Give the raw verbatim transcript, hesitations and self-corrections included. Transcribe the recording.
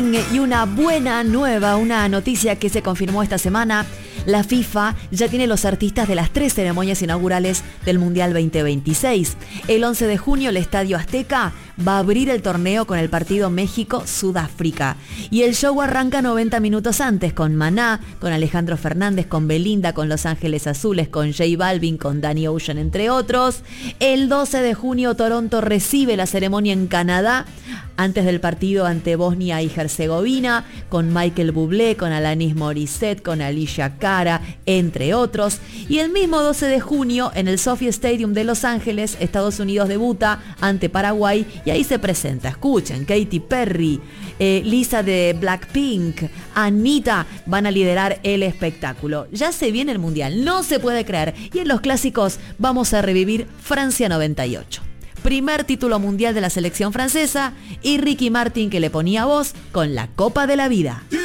Martín, y una buena nueva, una noticia que se confirmó esta semana. La FIFA ya tiene los artistas de las tres ceremonias inaugurales del Mundial veinte veintiséis. El once de junio el Estadio Azteca va a abrir el torneo con el partido México-Sudáfrica. Y el show arranca noventa minutos antes con Maná, con Alejandro Fernández, con Belinda, con Los Ángeles Azules, con J Balvin, con Danny Ocean, entre otros. El doce de junio Toronto recibe la ceremonia en Canadá, antes del partido ante Bosnia y Herzegovina, con Michael Bublé, con Alanis Morissette, con Alicia Cara, entre otros. Y el mismo doce de junio, en el SoFi Stadium de Los Ángeles, Estados Unidos debuta ante Paraguay, y ahí se presenta, escuchen, Katy Perry, eh, Lisa de Blackpink, Anita, van a liderar el espectáculo. Ya se viene el Mundial, no se puede creer. Y en los clásicos vamos a revivir Francia noventa y ocho. Primer título mundial de la selección francesa, y Ricky Martin, que le ponía voz con la Copa de la Vida.